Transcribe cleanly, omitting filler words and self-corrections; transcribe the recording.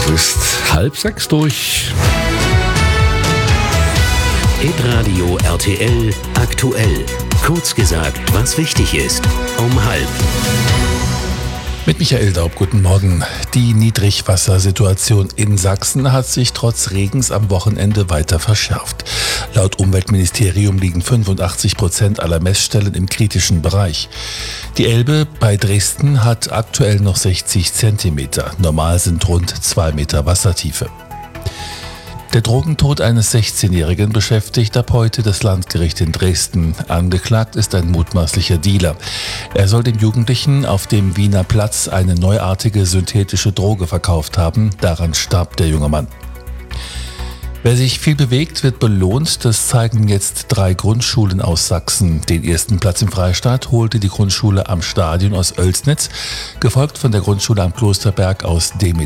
Es ist 5:30 durch. Hitradio RTL aktuell. Kurz gesagt, was wichtig ist. Um 5:30. Mit Michael Daub, guten Morgen. Die Niedrigwassersituation in Sachsen hat sich trotz Regens am Wochenende weiter verschärft. Laut Umweltministerium liegen 85% aller Messstellen im kritischen Bereich. Die Elbe bei Dresden hat aktuell noch 60 Zentimeter. Normal sind rund 2 Meter Wassertiefe. Der Drogentod eines 16-Jährigen beschäftigt ab heute das Landgericht in Dresden. Angeklagt ist ein mutmaßlicher Dealer. Er soll dem Jugendlichen auf dem Wiener Platz eine neuartige synthetische Droge verkauft haben. Daran starb der junge Mann. Wer sich viel bewegt, wird belohnt. Das zeigen jetzt 3 Grundschulen aus Sachsen. Den ersten Platz im Freistaat holte die Grundschule am Stadion aus Oelsnitz, gefolgt von der Grundschule am Klosterberg aus Demitz.